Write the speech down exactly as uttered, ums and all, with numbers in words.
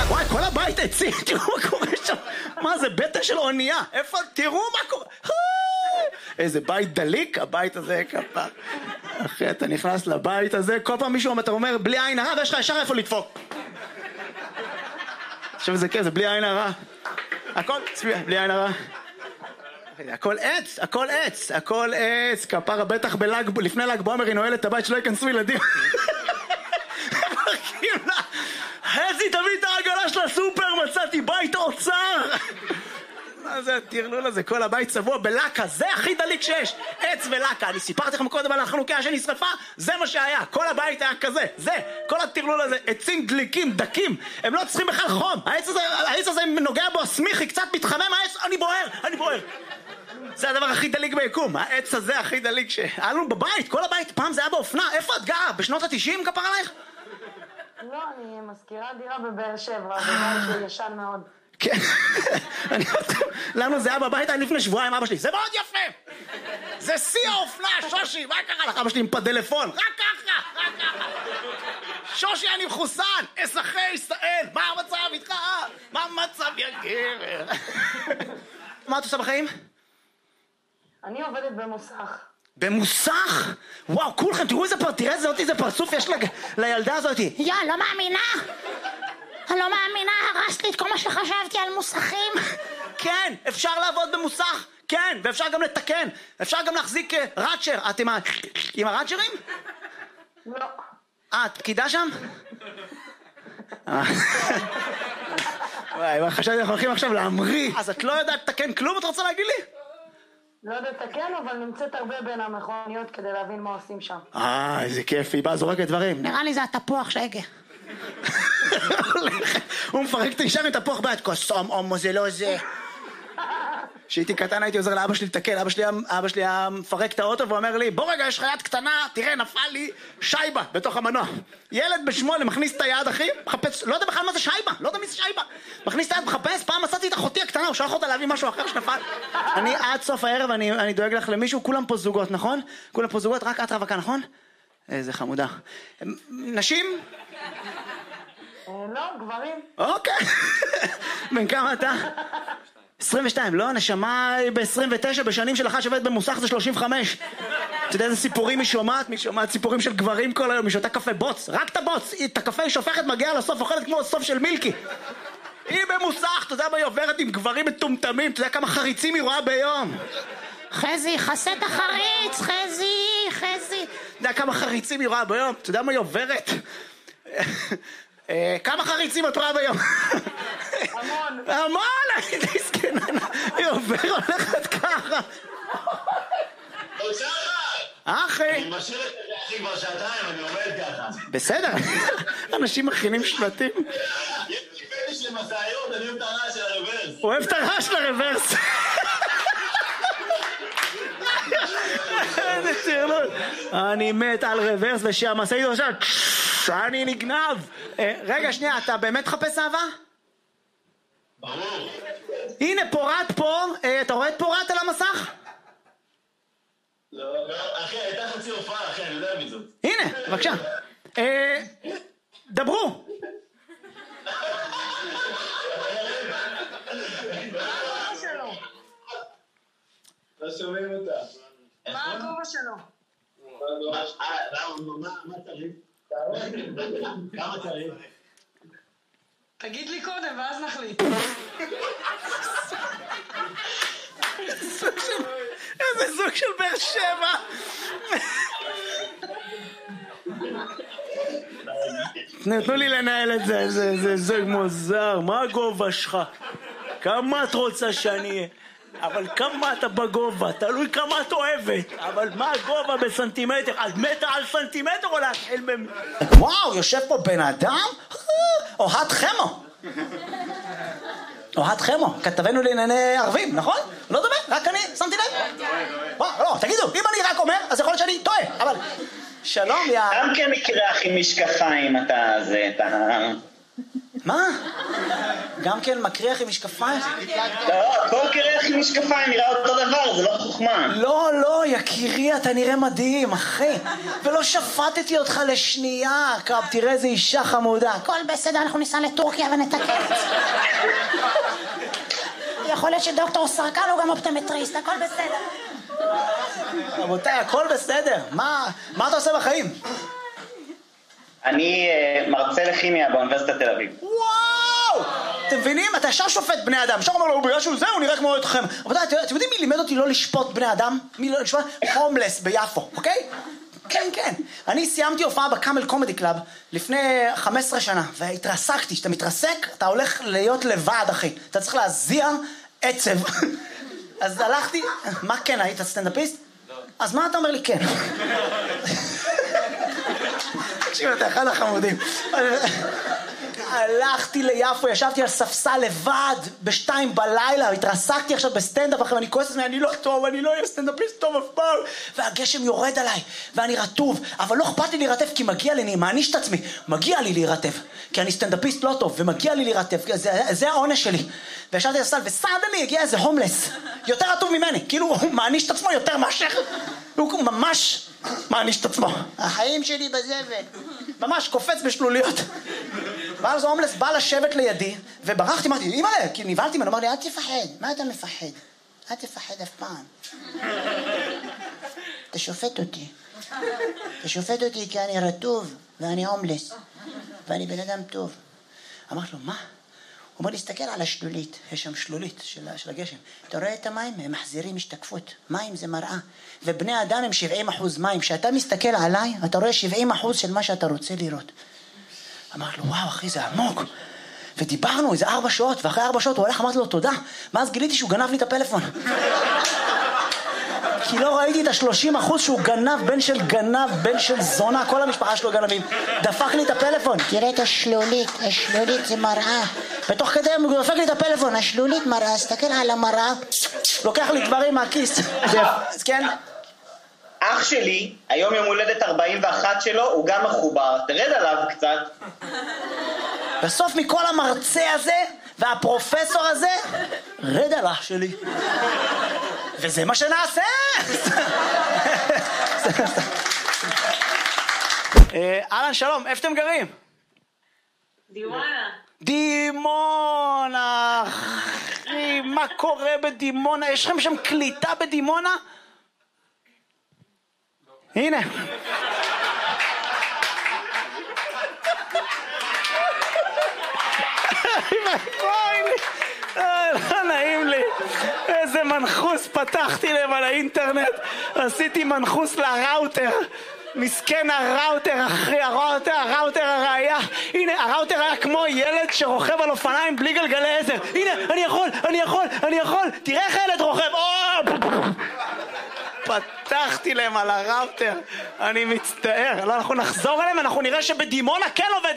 וואי, כל הבית עצים, תראו מה קורה שם. מה זה, בטן של אונייה? איפה, תראו מה קורה. איזה בית דליק, הבית הזה כפה. אחי, אתה נכנס לבית הזה, כל פעם מישהו אתה אומר, בלי עין הרע, ויש לך ישר איפה לדפוק. עכשיו זה כן, זה בלי עין הרע. הכל, צביע, בלי עין הרע. הכל עץ, הכל עץ, הכל עץ. כפרה בטח בלג, לפני לג בעומר היא נועלת את הבית שלא ייכנסו ילדים. חזי, תביא את העגלה של הסופר, מצאתי בית אוצר. מה זה הטרלול הזה? כל הבית צבוע בלקה, זה הכי דליק שיש. עץ ולקה, אני סיפרתי לכם קודם על החנוכיה שנשרפה, זה מה שהיה, כל הבית היה כזה, זה, כל הטרלול הזה, עצים דליקים, דקים, הם לא צריכים בכלל חום. העץ הזה, העץ הזה נוגע בו הסמיכי, קצת מתחמם העץ, אני בוער, אני בוער. זה הדבר הכי דליק ביקום, העץ הזה הכי דליק שהיה לנו בבית, כל הבית, פעם זה היה באופנה. איפה את גרה? בשנות ה-תשעים כפר עלייך? לא, אני מזכירה דירה בבאר שבע, בבית שהוא ישן מאוד. כן, לנו זה היה בבית, היה לפני שבועיים אבא שלי, זה מאוד יפה, זה שיא האופנה, שושי, מה קרה לך? אבא שלי עם פדלפון, רק ככה, רק ככה, שושי אני מחוסן, אזרחי ישראל, מה המצב איתך? מה המצב יא גבר? מה את עושה בחיים? אני עובדת במוסך. במוסך? וואו, כולכם, תראו איזה פר, תראה איזה פרצוף יש לילדה הזאת. יא, לא מאמינה. אני לא מאמינה, הרסת לי את כל מה שחשבתי על מוסכים. כן, אפשר לעבוד במוסך, כן, ואפשר גם לתקן, אפשר גם להחזיק ראצ'ר. את עם, ה... עם הראצ'רים? לא. אה, את פקידה שם? וואי, חשבתי אנחנו הולכים עכשיו להמריא. אז את לא יודעת לתקן כלום, את רוצה להגיד לי? לא יודעת לתקן, אבל נמצאת הרבה בין המכוניות כדי להבין מה עושים שם. אה, איזה כיף, היא באה זורקת דברים. נראה לי זה התפוח שהגה. הוא מפרק את האישה עם תפוח ביד, קוסום, אומו, זה לא זה. כשהייתי קטן הייתי עוזר לאבא שלי לתקן, אבא שלי, אבא שלי היה מפרק את האוטו ואומר לי, בוא רגע, יש לך יד קטנה, תראה, נפל לי שייבה בתוך המנוע. ילד בשמונה מכניס את היד, אחי, מחפש, לא יודע בכלל מה זה שייבה, לא יודע מי זה שייבה. מכניס את היד, מחפש, פעם מצאתי את אחותי הקטנה, הוא שלח אותה להביא משהו אחר שנפל. אני עד סוף הערב, אני, אני דואג לך למישהו, כולם פה זוגות, נכון? כולם פה זוגות, רק את רווקה, נכון? איזה חמודה. נשים? לא, גברים. אוקיי. בן כמה אתה? עשרים ושתיים, לא, נשמה ב-עשרים ותשע, בשנים שלך שווית במוסך זה שלושים וחמש. אתה יודע איזה סיפורים היא שומעת? היא שומעת סיפורים של גברים כל היום, היא שותה קפה בוץ, רק את הבוץ, את הקפה היא שופכת, מגיעה לסוף, אוכלת כמו סוף של מילקי. היא במוסך, אתה יודע מה היא עוברת עם גברים מטומטמים, אתה יודע כמה חריצים היא רואה ביום. חזי, חסה את החריץ, חזי, חזי. אתה יודע כמה חריצים היא רואה ביום, אתה יודע מה היא עוברת? כמה חריצים את רואה ביום? המון. המון, הייתי סקננה. היא עובר, הולכת ככה. אחי. אני משאיר את זה אחי כבר שעתיים, אני עומד ככה. בסדר, אנשים מכינים שלטים. יש לי פטיש למסעיות, אני אוהב את הרעש של הרוורס. הוא אוהב את הרעש של הרוורס. איזה טרלול. אני מת על רוורס ושהמשאית עכשיו אני נגנב. רגע שנייה, אתה באמת חפש אהבה? ברור. הנה פורט פה, אתה רואה את פורט על המסך? לא, אחי, הייתה חצי הופעה, אחי, אני יודע מי זאת. הנה, בבקשה. דברו. לא שומעים אותה. מה הגובה שלו? מה צריך? כמה צריך? תגיד לי קודם ואז נחליט. איזה זוג של באר שבע. נתנו לי לנהל את זה, זה זוג מוזר. מה הגובה שלך? כמה את רוצה שאני אהיה? אבל כמה אתה בגובה, תלוי כמה את אוהבת. אבל מה הגובה בסנטימטר? את מתה על סנטימטר או להתחיל במ... וואו, יושב פה בן אדם? אוהד חמו. אוהד חמו, כתבנו לענייני ערבים, נכון? לא דומה, רק אני שמתי לב. וואו, לא, תגידו, אם אני רק אומר, אז יכול להיות שאני טועה, אבל... שלום, יא... גם כן מקרח עם משקפיים, אתה זה, אתה... מה? גם כן מקריח עם משקפיים? לא, כל קריח עם משקפיים נראה אותו דבר, זה לא חוכמה. לא, לא, יקירי, אתה נראה מדהים, אחי. ולא שפטתי אותך לשנייה. קרב, תראה איזה אישה חמודה. הכל בסדר, אנחנו ניסע לטורקיה ונתקן את זה. יכול להיות שדוקטור סרקן הוא גם אופטומטריסט, הכל בסדר. רבותיי, הכל בסדר. מה, מה אתה עושה בחיים? אני uh, מרצה לכימיה באוניברסיטת תל אביב. וואו! אתם מבינים? אתה ישר שופט בני אדם. ישר אומר לו, בגלל שהוא זה, הוא נראה כמו אתכם. רבותיי, אתם יודעים מי לימד אותי לא לשפוט בני אדם? מי לא לשפוט? הומלס ביפו, אוקיי? כן, כן. אני סיימתי הופעה בקאמל קומדי קלאב לפני חמש עשרה שנה, והתרסקתי. כשאתה מתרסק, אתה הולך להיות לבד, אחי. אתה צריך להזיע עצב. אז הלכתי... מה כן, היית סטנדאפיסט? לא. אז מה אתה אומר לי כן? תקשיב, אתה אחד החמודים. הלכתי ליפו, ישבתי על ספסל לבד בשתיים בלילה, התרסקתי עכשיו בסטנדאפ אחרי, ואני כועס עצמי, אני לא טוב, אני לא אהיה סטנדאפיסט טוב אף פעם. והגשם יורד עליי, ואני רטוב, אבל לא אכפת לי להירטב, כי מגיע לי, אני מעניש את עצמי, מגיע לי להירטב, כי אני סטנדאפיסט לא טוב, ומגיע לי להירטב, זה, זה העונש שלי. וישבתי על הספסל, וסעדני הגיע איזה הומלס, יותר רטוב ממני, כאילו הוא מעניש את עצמו יותר מאשר, הוא ממש מעניש את עצמו. החיים שלי בזבל. ממש קופץ בשלוליות. ואז ההומלס בא לשבת לידי, וברחתי, אמרתי, אימא'לה, כי נבהלתי ממנו, אמר לי, אל תפחד, מה אתה מפחד? אל תפחד אף פעם. אתה שופט אותי. אתה שופט אותי כי אני רטוב, ואני הומלס, ואני בן אדם טוב. אמרתי לו, מה? הוא אומר, להסתכל על השלולית, יש שם שלולית של, של הגשם. אתה רואה את המים? הם מחזירים השתקפות. מים זה מראה. ובני אדם הם שבעים אחוז מים. כשאתה מסתכל עליי, אתה רואה שבעים אחוז של מה שאתה רוצה לראות. אמרתי לו, וואו, אחי, זה עמוק. ודיברנו איזה ארבע שעות, ואחרי ארבע שעות הוא הולך, אמרתי לו, תודה. ואז גיליתי שהוא גנב לי את הפלאפון. כי לא ראיתי את השלושים אחוז שהוא גנב, בן של גנב, בן של זונה, כל המשפחה שלו גנבים. דפק לי את הפלאפון. תראה את השלולית, השלולית זה מראה. בתוך כדי הוא דפק לי את הפלאפון, השלולית מראה, סתכל על המראה, לוקח לי דברים מהכיס. אז כן? אח שלי, היום יום הולדת ארבעים ואחת שלו, הוא גם מחובר, תרד עליו קצת. בסוף מכל המרצה הזה והפרופסור הזה, רד על אח שלי. וזה מה שנעשה. אהלן, שלום, איפה אתם גרים? דימונה. דימונה, אחי, מה קורה בדימונה? יש לכם שם קליטה בדימונה? הנה. לא נעים לי, איזה מנחוס פתחתי להם על האינטרנט, עשיתי מנחוס לראוטר, מסכן הראוטר, אחי, הראוטר, הראוטר הראייה, הנה, הראוטר היה כמו ילד שרוכב על אופניים בלי גלגלי עזר, הנה, אני יכול, אני יכול, אני יכול, תראה איך הילד רוכב, פתחתי להם על הראוטר, אני מצטער, לא, אנחנו נחזור אליהם, אנחנו נראה שבדימונה כן עובד